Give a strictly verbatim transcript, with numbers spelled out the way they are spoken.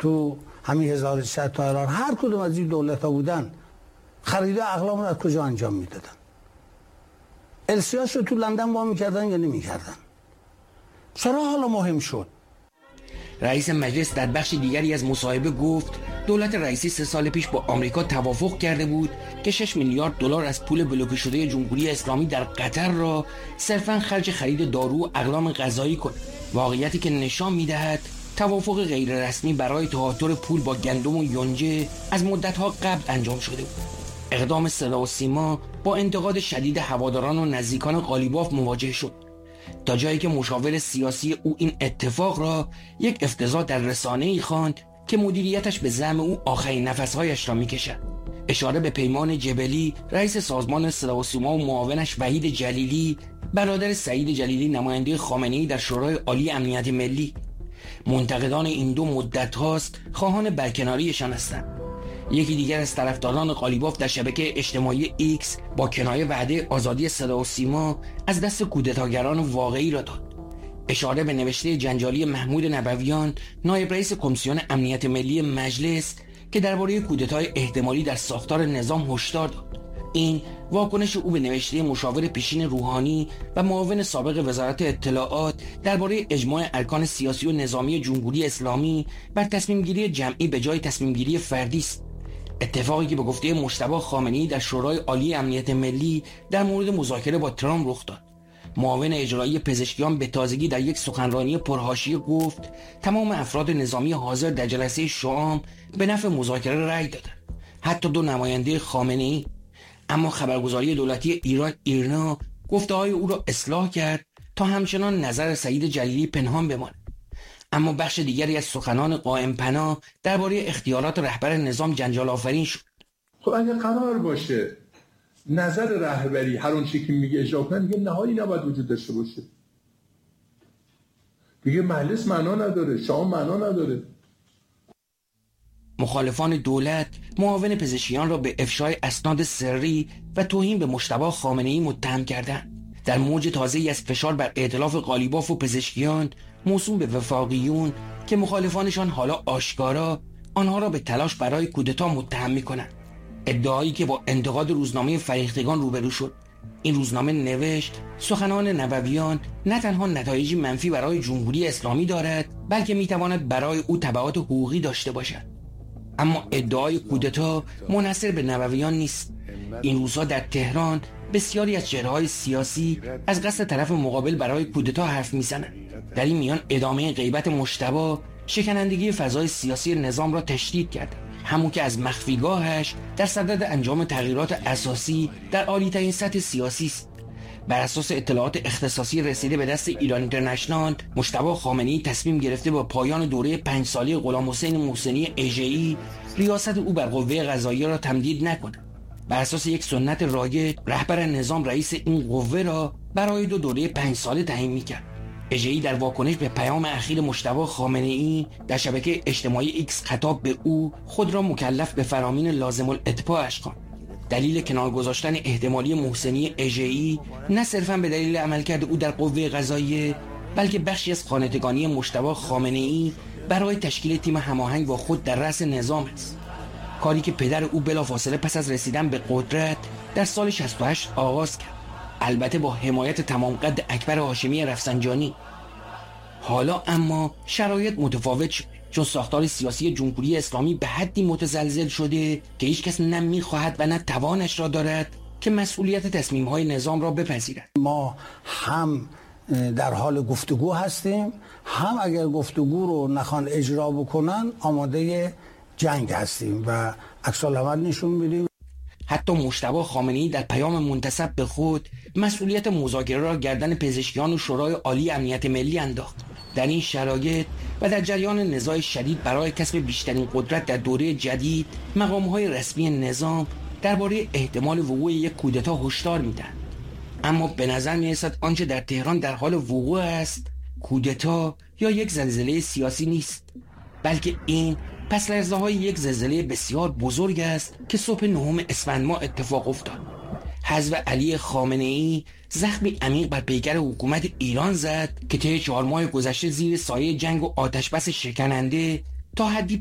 تو همین هزار و سیصد تا ایران هر کدوم از این دولت ها بودن خرید اقلام رو از کجا انجام میدادن؟ السیاس رو تو لندن وا میکردن یا نمیکردن؟ چرا حالا مهم شد؟ رئیس مجلس در بخش دیگری از مصاحبه گفت دولت رئیسی سه سال پیش با آمریکا توافق کرده بود که شش میلیارد دلار از پول بلوکه شده جمهوری اسلامی در قطر را صرفاً خرج خرید دارو و اقلام غذایی کند. واقعیتی که نشان می‌دهد توافق غیر رسمی برای تهاتر پول با گندم و یونجه از مدت‌ها قبل انجام شده بود. اقدام صدا و سیما با انتقاد شدید هواداران و نزدیکان قالیباف مواجه شد، تا جایی که مشاور سیاسی او این اتفاق را یک افتضاح در رسانه‌ای خواند که مدیریتش به زعم او آخرین نفسهایش را می‌کشد. اشاره به پیمان جبلی، رئیس سازمان صدا و سیما و معاونش وحید جلیلی، برادر سعید جلیلی نماینده خامنه‌ای در شورای عالی امنیت ملی. منتقدان این دو مدت هاست خواهان برکناریشان هستند. یکی دیگر از طرفداران قالیباف در شبکه اجتماعی ایکس با کنایه وعده آزادی صدا و سیما از دست کودتاگران واقعی را داد. اشاره به نوشته جنجالی محمود نبویان، نایب رئیس کمیسیون امنیت ملی مجلس، که درباره کودتای احتمالی در ساختار نظام هشدار داد. این واکنش او به نوشته مشاور پیشین روحانی و معاون سابق وزارت اطلاعات درباره اجماع ارکان سیاسی و نظامی جمهوری اسلامی بر تصمیم گیری جمعی به جای تصمیم گیری فردی است. اتفاقی که به گفته مجتبی خامنه‌ای در شورای عالی امنیت ملی در مورد مذاکره با ترامپ رخ داد. معاون اجرایی پزشکیان به تازگی در یک سخنرانی پرحاشیه گفت تمام افراد نظامی حاضر در جلسه شام به نفع مذاکره رأی دادند، حتی دو نماینده خامنه‌ای. اما خبرگزاری دولتی ایران ایرنا گفته‌های او را اصلاح کرد تا همچنان نظر سعید جلیلی پنهان بماند. اما بخش دیگری از سخنان قائم پناه درباره اختیارات رهبر نظام جنجال آفرین شد. خب اگه قرار باشه نظر رهبری هر اون چیزی که میگه اجرا کنه، دیگه نهایی نباید وجود داشته باشه. دیگه مجلس معنا نداره، شام معنا نداره. مخالفان دولت معاون پزشکیان را به افشای اسناد سری و توهین به مجتبی خامنه‌ای متهم کردند. در موج تازه‌ای از فشار بر ائتلاف قالیباف و پزشکیان موسوم به وفاقیون که مخالفانشان حالا آشکارا آنها را به تلاش برای کودتا متهم می‌کنند. ادعایی که با انتقاد روزنامه فریختگان روبرو شد. این روزنامه نوشت سخنان نبویان نه تنها نتایجی منفی برای جمهوری اسلامی دارد، بلکه می‌تواند برای او تبعات حقوقی داشته باشد. اما ادعای کودتا منحصر به نبویان نیست. این روزها در تهران بسیاری از چهره‌های سیاسی از قصد طرف مقابل برای کودتا حرف میزنند. در این میان ادامه غیبت مجتبی شکنندگی فضای سیاسی نظام را تشدید کرد، همون که از مخفیگاهش در صدد انجام تغییرات اساسی در عالی‌ترین سطح سیاسی است. بر اساس اطلاعات اختصاصی رسیده به دست ایران اینترنشنال، مجتبی خامنه‌ای تصمیم گرفته با پایان دوره پنج ساله غلام حسین محسنی اژه‌ای ریاست او بر قوه قضاییه را تمدید نکند. بر اساس یک سنت رایج، رهبر نظام رئیس این قوه را برای دو دوره پنج ساله تعیین می‌کرد. اژه‌ای در واکنش به پیام اخیر مجتبی خامنه‌ای در شبکه اجتماعی ایکس خطاب به او خود را مکلف به فرامین لازم الاتباعش خواند. دلیل کنار گذاشتن احتمالی محسنی اژه‌ای نه صرفاً به دلیل عملکرد او در قوه قضاییه، بلکه بخشی از خانه‌دگانی مجتبی خامنه‌ای برای تشکیل تیم هماهنگ با خود در رأس نظام است. کاری که پدر او بلافاصله پس از رسیدن به قدرت در سال شصت و هشت آغاز کرد، البته با حمایت تمام قد اکبر هاشمی رفسنجانی. حالا اما شرایط متفاوت شد، چون ساختار سیاسی جمهوری اسلامی به حدی متزلزل شده که هیچ کس نه می‌خواهد و نه توانش را دارد که مسئولیت تصمیم‌های نظام را بپذیرد. ما هم در حال گفتگو هستیم، هم اگر گفتگو رو نخوان اجرا بکنن آماده جنگ هستیم و عکس العمل نشون میدیم. حتی مجتبی خامنه‌ای در پیام منتسب به خود مسئولیت مذاکره را گردن پزشکیان و شورای عالی امنیت ملی انداخت. در این شرایط و در جریان نزاع شدید برای کسب بیشترین قدرت در دوره جدید، مقام‌های رسمی نظام درباره احتمال وقوع یک کودتا هشدار میدهند. اما به نظر می‌رسد آنچه در تهران در حال وقوع است کودتا یا یک زلزله سیاسی نیست، بلکه این پس لرزه‌های یک زلزله بسیار بزرگ است که صبح نهم اسفند ماه اتفاق افتاد. حذف علی خامنه‌ای زخمی عمیق بر پیکر حکومت ایران زد که طی چهار ماه گذشته زیر سایه جنگ و آتشبس شکننده تا حدی